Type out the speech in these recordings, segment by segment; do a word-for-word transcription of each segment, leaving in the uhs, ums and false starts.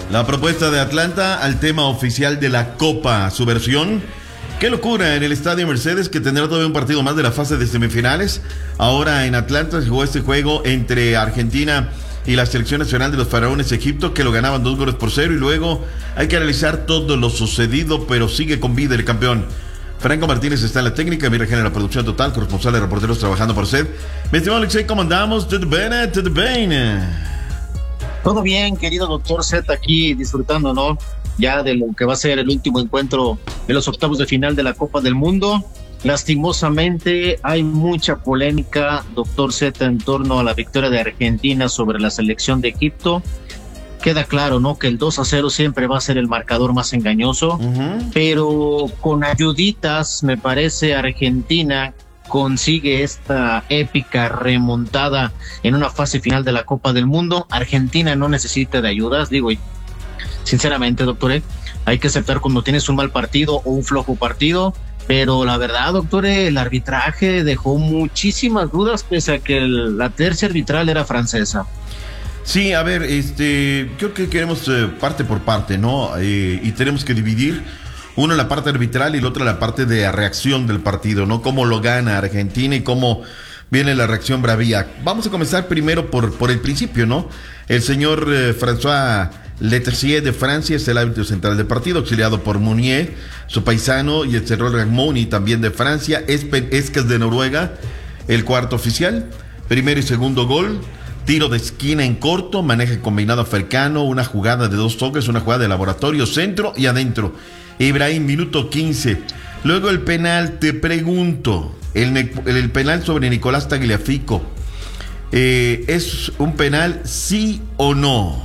La propuesta de Atlanta al tema oficial de la Copa, su versión. Qué locura en el Estadio Mercedes, que tendrá todavía un partido más de la fase de semifinales. Ahora en Atlanta se jugó este juego entre Argentina y la selección nacional de los Faraones Egipto, que lo ganaban dos goles por cero. Y luego hay que analizar todo lo sucedido, pero sigue con vida el campeón. Franco Martínez está en la técnica, Mira Gena en la producción total, corresponsal de reporteros trabajando por usted. Mi estimado Alexei, ¿cómo andamos? ¿Todo bien? ¿Todo bien? Todo bien, querido doctor Z, aquí disfrutando, ¿no? Ya de lo que va a ser el último encuentro de los octavos de final de la Copa del Mundo. Lastimosamente hay mucha polémica, doctor Z, en torno a la victoria de Argentina sobre la selección de Egipto. Queda claro, ¿no?, que el dos a cero siempre va a ser el marcador más engañoso, uh-huh. Pero con ayuditas, me parece, Argentina consigue esta épica remontada en una fase final de la Copa del Mundo. Argentina no necesita de ayudas, digo, sinceramente, doctor, ¿eh? hay que aceptar cuando tienes un mal partido o un flojo partido, pero la verdad, doctor, el arbitraje dejó muchísimas dudas, pese a que el, la tercia arbitral era francesa. Sí, a ver, este, creo que queremos eh, parte por parte, ¿no? Eh, y tenemos que dividir uno la parte arbitral y la otra la parte de reacción del partido, ¿no? Cómo lo gana Argentina y cómo viene la reacción bravía. Vamos a comenzar primero por, por el principio, ¿no? El señor eh, François Leterrier de Francia es el árbitro central del partido, auxiliado por Mounier, su paisano, y el señor Ragmoni, también de Francia. Espen Esques de Noruega, el cuarto oficial. Primero y segundo gol. Tiro de esquina en corto, maneja combinado africano, una jugada de dos toques, una jugada de laboratorio, centro y adentro. Ibrahim, minuto quince. Luego el penal, te pregunto, el, el penal sobre Nicolás Tagliafico, eh, ¿es un penal sí o no?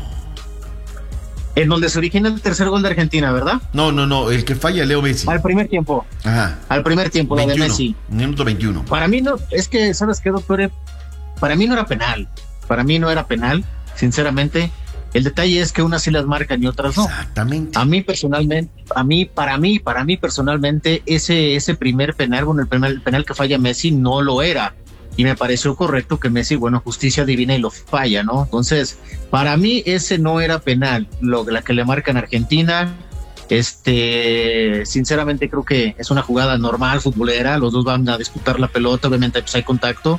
En donde se origina el tercer gol de Argentina, ¿verdad? No, no, no, el que falla Leo Messi. Al primer tiempo. Ajá. Al primer tiempo, la de Messi. Minuto veintiuno. Para mí no, es que, ¿sabes qué, doctor? Para mí no era penal. Para mí no era penal, sinceramente. El detalle es que unas sí las marcan y otras no. Exactamente. A mí personalmente, a mí, para mí, para mí personalmente, ese, ese primer penal, bueno, el penal, el penal que falla Messi no lo era. Y me pareció correcto que Messi, bueno, justicia divina y lo falla, ¿no? Entonces, para mí ese no era penal, lo, la que le marcan a Argentina. Este, sinceramente creo que es una jugada normal, futbolera, los dos van a disputar la pelota, obviamente pues hay contacto,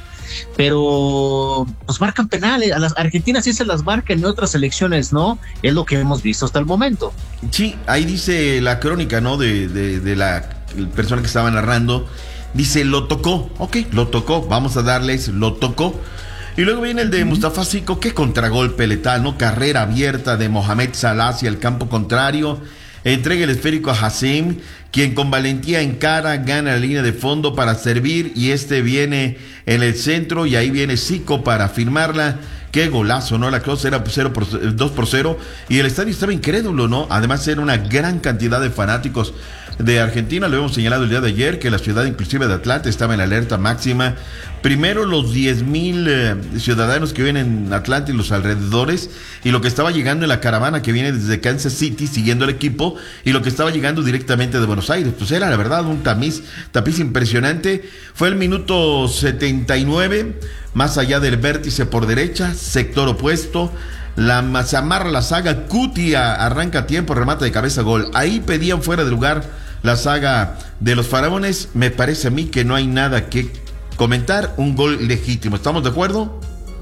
pero pues marcan penales, a las Argentinas sí se las marcan y otras selecciones no, es lo que hemos visto hasta el momento. Sí, ahí dice la crónica, ¿no? De, de, de la persona que estaba narrando, dice, lo tocó, ok, lo tocó, vamos a darles, lo tocó. Y luego viene el de Mustafa Zico, qué contragolpe letal, ¿no? Carrera abierta de Mohamed Salah hacia el campo contrario. Entrega el esférico a Hassim, quien con valentía encara, gana la línea de fondo para servir, y este viene en el centro y ahí viene Zico para firmarla. Qué golazo, ¿no? La cosa era cero por, dos por cero y el estadio estaba incrédulo, ¿no? Además era una gran cantidad de fanáticos de Argentina. Lo hemos señalado el día de ayer, que la ciudad inclusive de Atlanta estaba en alerta máxima. Primero los diez mil eh, ciudadanos que viven en Atlanta y los alrededores, y lo que estaba llegando en la caravana que viene desde Kansas City siguiendo el equipo, y lo que estaba llegando directamente de Buenos Aires. Pues era la verdad un tamiz, tapiz impresionante. Fue el minuto setenta y nueve, más allá del vértice por derecha, sector opuesto. La, se amarra la saga, Cutia arranca a tiempo, remata de cabeza, gol. Ahí pedían fuera de lugar la saga de los Faraones. Me parece a mí que no hay nada que comentar, un gol legítimo. ¿Estamos de acuerdo?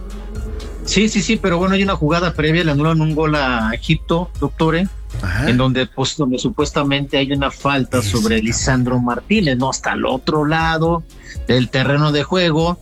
Sí, sí, sí, pero bueno, hay una jugada previa, le anulan un gol a Egipto, doctores, en donde, pues, donde supuestamente hay una falta sí, sobre sí, Lisandro Martínez, ¿no? Hasta el otro lado del terreno de juego.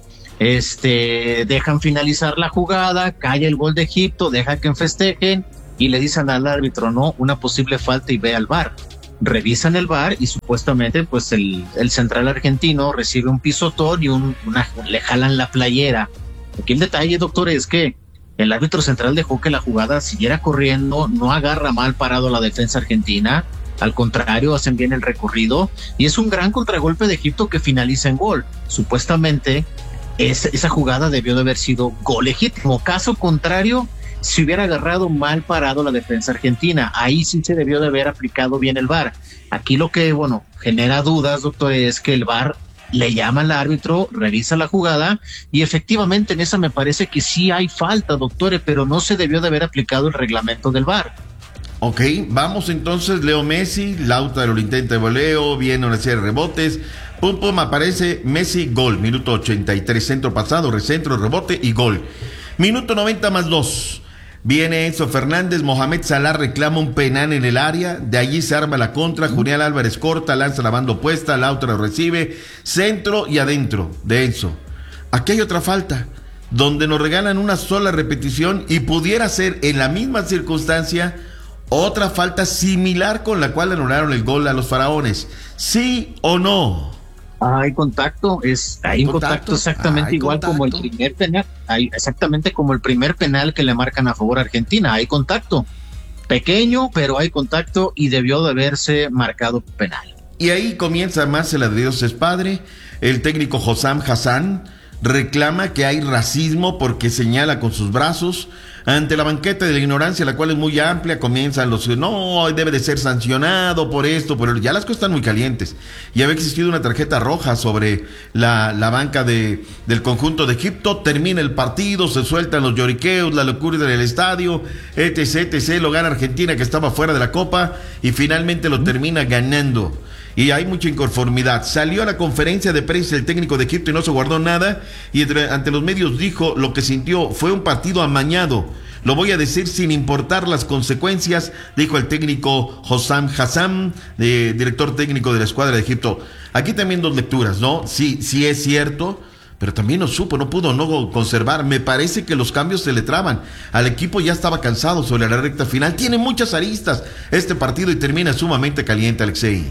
Este, dejan finalizar la jugada, cae el gol de Egipto, deja que festejen y le dicen al árbitro, no, una posible falta, y ve al V A R. Revisan el V A R y supuestamente pues el, el central argentino recibe un pisotón y un, una, le jalan la playera. Aquí el detalle, doctor, es que el árbitro central dejó que la jugada siguiera corriendo, no agarra mal parado la defensa argentina, al contrario, hacen bien el recorrido y es un gran contragolpe de Egipto que finaliza en gol. Supuestamente esa, esa jugada debió de haber sido gol legítimo. Caso contrario, si hubiera agarrado mal parado la defensa argentina, ahí sí se debió de haber aplicado bien el V A R. Aquí lo que, bueno, genera dudas, doctor, es que el V A R le llama al árbitro, revisa la jugada y efectivamente en esa me parece que sí hay falta, doctor, pero no se debió de haber aplicado el reglamento del V A R. Ok, vamos entonces, Leo Messi, Lautaro lo intenta de voleo, viene una serie de rebotes, pum pum, aparece Messi, gol, minuto ochenta y tres, centro pasado, recentro, rebote y gol. Minuto noventa más dos, viene Enzo Fernández, Mohamed Salah reclama un penal en el área, de allí se arma la contra, Julián Álvarez corta, lanza la banda opuesta, Lautaro recibe, centro y adentro de Enzo. Aquí hay otra falta, donde nos regalan una sola repetición y pudiera ser en la misma circunstancia otra falta similar con la cual anularon el gol a los faraones. ¿Sí o no? Hay contacto, es hay un contacto, contacto exactamente igual contacto. como el primer penal, hay exactamente como el primer penal que le marcan a favor a Argentina. Hay contacto, pequeño, pero hay contacto y debió de haberse marcado penal. Y ahí comienza más el Dios es padre. El técnico Hossam Hassan reclama que hay racismo porque señala con sus brazos. Ante la banqueta de la ignorancia, la cual es muy amplia, comienzan los, no, debe de ser sancionado por esto, por el, ya las cosas están muy calientes. Y había existido una tarjeta roja sobre la, la banca de, del conjunto de Egipto, termina el partido, se sueltan los lloriqueos, la locura del estadio, etc, etc, lo gana Argentina que estaba fuera de la Copa y finalmente lo termina ganando. Y hay mucha inconformidad. Salió a la conferencia de prensa el técnico de Egipto y no se guardó nada, y entre, ante los medios dijo lo que sintió, fue un partido amañado, lo voy a decir sin importar las consecuencias, dijo el técnico Hossam Hassan, eh, director técnico de la escuadra de Egipto. Aquí también dos lecturas, ¿no? Sí, sí es cierto, pero también no supo, no pudo no conservar. Me parece que los cambios se le traban. Al equipo ya estaba cansado sobre la recta final. Tiene muchas aristas este partido y termina sumamente caliente, Alexei.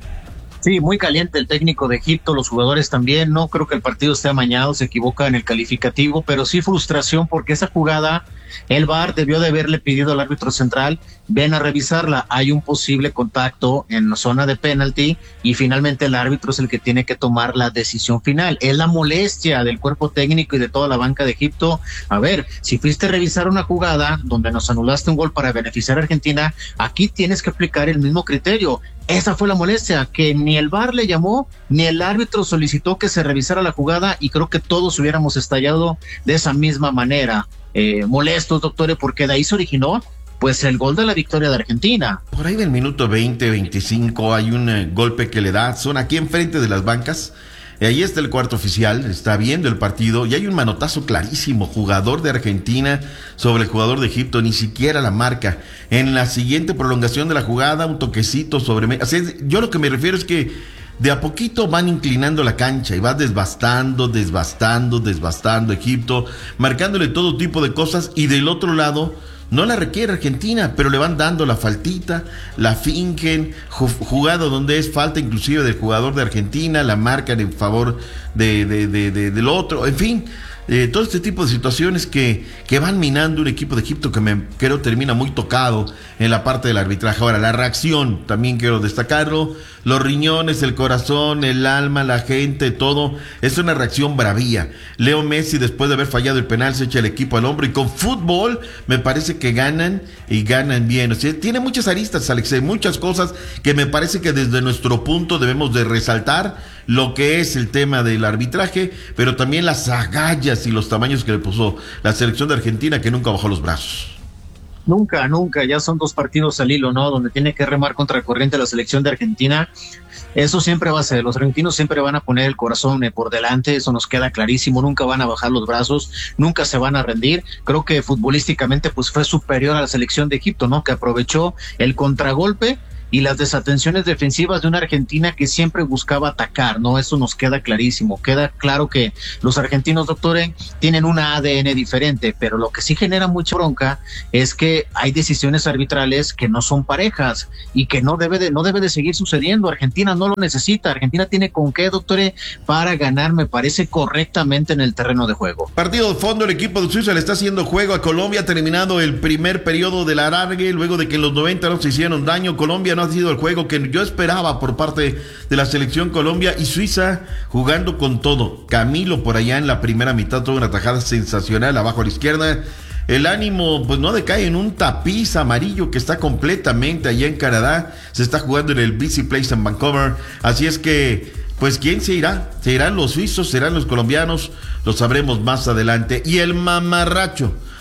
Sí, muy caliente el técnico de Egipto, los jugadores también. No creo que el partido esté amañado, se equivoca en el calificativo, pero sí frustración porque esa jugada, el V A R debió de haberle pedido al árbitro central, ven a revisarla, hay un posible contacto en la zona de penalti y finalmente el árbitro es el que tiene que tomar la decisión final. Es la molestia del cuerpo técnico y de toda la banca de Egipto. A ver, si fuiste a revisar una jugada donde nos anulaste un gol para beneficiar a Argentina, aquí tienes que aplicar el mismo criterio. Esa fue la molestia, que ni el V A R le llamó, ni el árbitro solicitó que se revisara la jugada y creo que todos hubiéramos estallado de esa misma manera. Eh, molestos, doctores, porque de ahí se originó pues el gol de la victoria de Argentina. Por ahí del minuto veinte, veinticinco hay un eh, golpe que le da, son aquí enfrente de las bancas. Y ahí está el cuarto oficial, está viendo el partido y hay un manotazo clarísimo, jugador de Argentina sobre el jugador de Egipto, ni siquiera la marca. En la siguiente prolongación de la jugada, un toquecito sobre... O sea, yo lo que me refiero es que de a poquito van inclinando la cancha y va desbastando, desbastando, desbastando Egipto, marcándole todo tipo de cosas y del otro lado... No la requiere Argentina, pero le van dando la faltita, la fingen, jugado donde es falta inclusive del jugador de Argentina, la marcan en favor de, de, de, de del otro, en fin, eh, todo este tipo de situaciones que, que van minando un equipo de Egipto que me creo termina muy tocado en la parte del arbitraje. Ahora, la reacción, también quiero destacarlo, los riñones, el corazón, el alma, la gente, todo, es una reacción bravía. Leo Messi, después de haber fallado el penal, se echa el equipo al hombro y con fútbol me parece que ganan y ganan bien. O sea, tiene muchas aristas, Alexei, muchas cosas que me parece que desde nuestro punto debemos de resaltar lo que es el tema del arbitraje, pero también las agallas y los tamaños que le puso la selección de Argentina, que nunca bajó los brazos. Nunca, nunca, ya son dos partidos al hilo, ¿no? Donde tiene que remar contra corriente la selección de Argentina. Eso siempre va a ser, los argentinos siempre van a poner el corazón por delante, eso nos queda clarísimo, nunca van a bajar los brazos, nunca se van a rendir. Creo que futbolísticamente pues fue superior a la selección de Egipto, ¿no? Que aprovechó el contragolpe y las desatenciones defensivas de una Argentina que siempre buscaba atacar, ¿no? Eso nos queda clarísimo. Queda claro que los argentinos, doctores, tienen un A D N diferente, pero lo que sí genera mucha bronca es que hay decisiones arbitrales que no son parejas y que no debe de, no debe de seguir sucediendo. Argentina no lo necesita. Argentina tiene con qué, doctores, para ganar, me parece, correctamente en el terreno de juego. Partido de fondo, el equipo de Suiza le está haciendo juego a Colombia, terminado el primer periodo del alargue, luego de que en los noventa no se hicieron daño. Colombia no ha sido el juego que yo esperaba por parte de la selección Colombia, y Suiza jugando con todo. Camilo por allá en la primera mitad tuvo una tajada sensacional abajo a la izquierda. El ánimo pues no decae en un tapiz amarillo que está completamente allá en Canadá. Se está jugando en el B C Place en Vancouver. Así es que pues ¿quién se irá? ¿Se irán los suizos? ¿Serán los colombianos? Lo sabremos más adelante. Y el mamarracho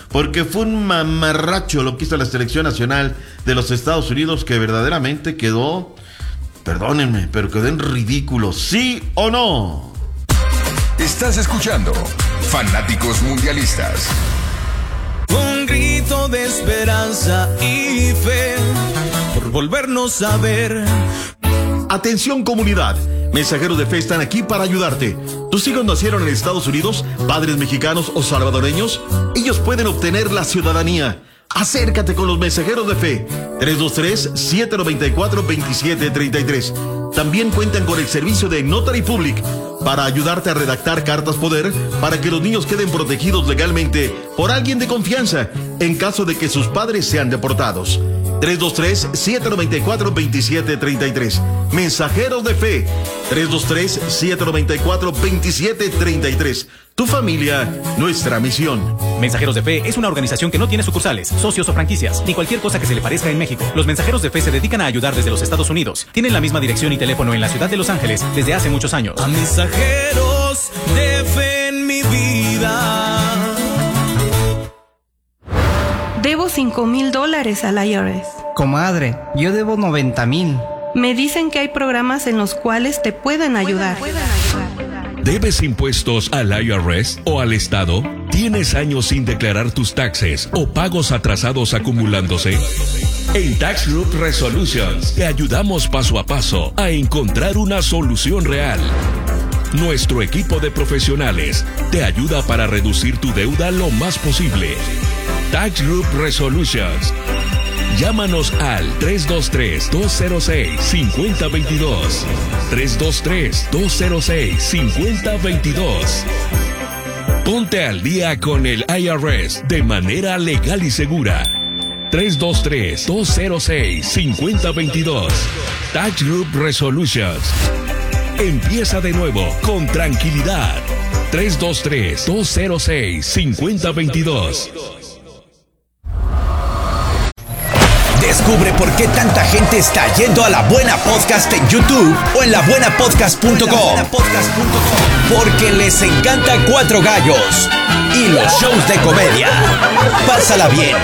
porque fue un mamarracho lo que hizo la selección nacional de los Estados Unidos, que verdaderamente quedó, perdónenme, pero quedó en ridículo. ¿Sí o no? Estás escuchando Fanáticos Mundialistas. Un grito de esperanza y fe por volvernos a ver. Atención, comunidad, mensajeros de fe están aquí para ayudarte. ¿Tus hijos nacieron en Estados Unidos, padres mexicanos o salvadoreños? Ellos pueden obtener la ciudadanía. Acércate con los mensajeros de fe. tres dos tres, siete nueve cuatro, dos siete tres tres. También cuentan con el servicio de Notary Public para ayudarte a redactar cartas poder para que los niños queden protegidos legalmente por alguien de confianza en caso de que sus padres sean deportados. tres dos tres, siete nueve cuatro, dos siete tres tres. Mensajeros de fe. tres dos tres, siete nueve cuatro, dos siete tres tres. Tu familia, nuestra misión. Mensajeros de Fe es una organización que no tiene sucursales, socios o franquicias, ni cualquier cosa que se le parezca en México. Los Mensajeros de Fe se dedican a ayudar desde los Estados Unidos. Tienen la misma dirección y teléfono en la ciudad de Los Ángeles desde hace muchos años. A mensajeros de fe en mi vida. Debo cinco mil dólares al I R S. Comadre, yo debo noventa mil. Me dicen que hay programas en los cuales te pueden ayudar. ¿Debes impuestos al I R S o al Estado? ¿Tienes años sin declarar tus taxes o pagos atrasados acumulándose? En Tax Group Resolutions te ayudamos paso a paso a encontrar una solución real. Nuestro equipo de profesionales te ayuda para reducir tu deuda lo más posible. Tax Group Resolutions. Llámanos al tres dos tres, dos cero seis, cinco cero dos dos. tres dos tres, dos cero seis, cinco cero dos dos. Ponte al día con el I R S de manera legal y segura. tres dos tres, dos cero seis, cinco cero dos dos. Tax Group Resolutions. Empieza de nuevo con tranquilidad. tres dos tres, dos cero seis, cinco cero dos dos. Descubre por qué tanta gente está yendo a La Buena Podcast en YouTube o en la buena podcast punto com. Porque les encanta Cuatro Gallos y los shows de comedia. Pásala bien,